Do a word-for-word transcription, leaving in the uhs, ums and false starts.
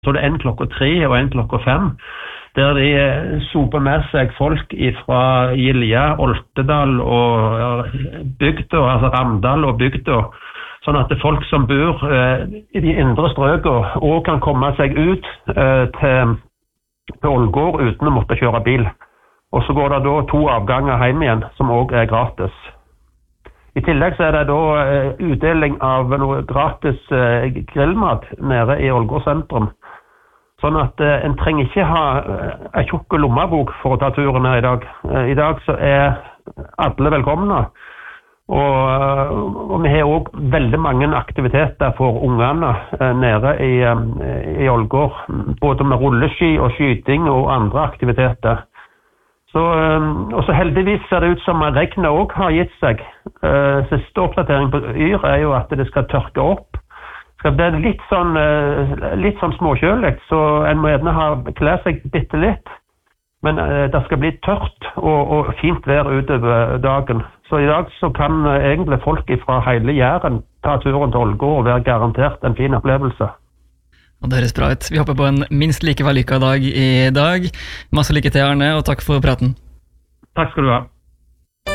Så det er en klokka tre og en klokka fem, der de soper med seg folk fra Gilja, Oltedal og bygda, altså Ramdal og bygda, sånn at det folk som bor eh, i de indre strøkene også kan komme seg ut eh, til, til Ålgård uten å måtte kjøre bil. Og så går det da to avganger hjem igjen, som også er gratis. I tillegg så er det da eh, utdeling av noe gratis eh, grillmat nede i Ålgård sentrum. Sånn at eh, en trenger ikke ha eh, en tjukk lommebok for å ta turen her i dag. Eh, I dag så er alle velkomne. Og, og vi har også veldig mange aktiviteter for ungene eh, nede i, eh, i Ålgård. Både med rulleski og skyting og andre aktiviteter. Så, og så heldigvis ser det ut som at regnet også har gitt seg. Uh, siste oppdatering på Yr er jo at det skal tørke opp. Det blir litt sånn, uh, litt sånn småkjølig, så en må gjerne ha klær seg bitte litt. Men uh, det skal bli tørt og, og fint vær utover dagen. Så i dag så kan uh, egentlig folk fra hele Jæren ta turen til Ålgård og være garantert en fin opplevelse. Og det høres bra ut. Vi håper på en minst like vellykket dag i dag. Masse lykke til, Arne, og takk for praten. Takk skal du ha.